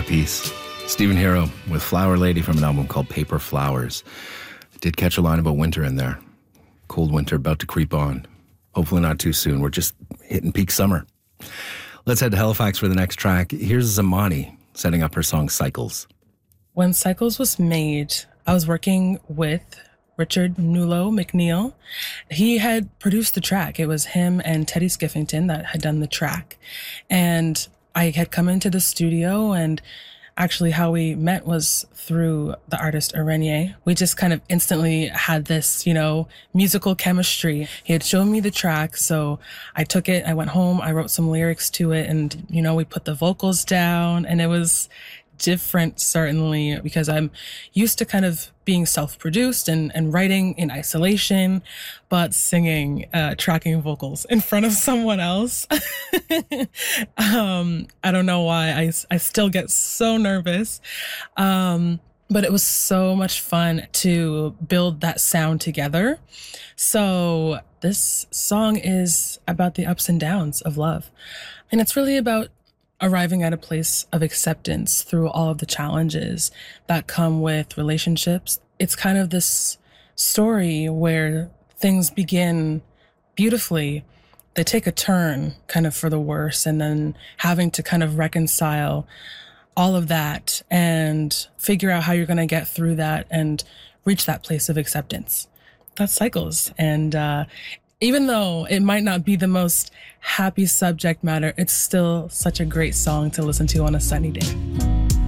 Peace. Stephen Hero with Flower Lady from an album called Paper Flowers. I did catch a line about winter in there. Cold winter about to creep on. Hopefully not too soon. We're just hitting peak summer. Let's head to Halifax for the next track. Here's Zamani setting up her song Cycles. When Cycles was made, I was working with Richard Nulo McNeil. He had produced the track. It was him and Teddy Skiffington that had done the track. And I had come into the studio, and actually how we met was through the artist Arenier. We just kind of instantly had this, musical chemistry. He had shown me the track, so I took it, I went home, I wrote some lyrics to it, and, we put the vocals down, and it was different, certainly, because I'm used to kind of being self-produced and writing in isolation, but singing, tracking vocals in front of someone else. I don't know why. I still get so nervous. But it was so much fun to build that sound together. So this song is about the ups and downs of love. And it's really about arriving at a place of acceptance through all of the challenges that come with relationships. It's kind of this story where things begin beautifully. They take a turn kind of for the worse, and then having to kind of reconcile all of that and figure out how you're going to get through that and reach that place of acceptance. That's Cycles. And even though it might not be the most happy subject matter, it's still such a great song to listen to on a sunny day.